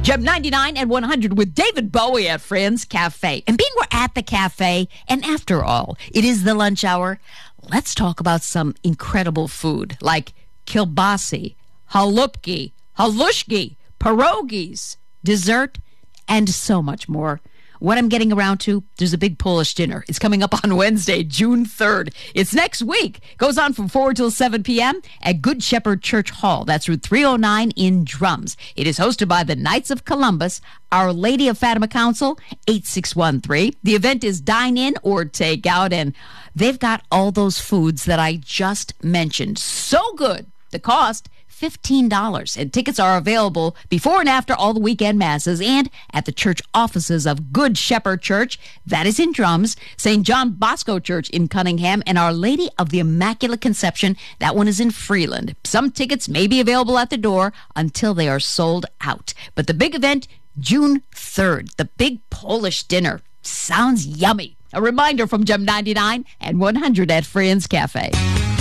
Gem 99 and 100 with David Bowie at Friends Cafe. And being we're at the cafe, and after all, it is the lunch hour, let's talk about some incredible food like kielbasi, halupki, halushki, pierogies, dessert, and so much more. What I'm getting around to, there's a big Polish dinner. It's coming up on Wednesday, June 3rd. It's next week. Goes on from 4 till 7 p.m. at Good Shepherd Church Hall. That's Route 309 in Drums. It is hosted by the Knights of Columbus, Our Lady of Fatima Council, 8613. The event is dine-in or take-out, and they've got all those foods that I just mentioned. So good. The cost, $15, and tickets are available before and after all the weekend masses and at the church offices of Good Shepherd Church, that is in Drums, St. John Bosco Church in Cunningham, and Our Lady of the Immaculate Conception, that one is in Freeland. Some tickets may be available at the door until they are sold out. But the big event, June 3rd, the big Polish dinner. Sounds yummy. A reminder from Gem 99 and 100 at Friends Cafe.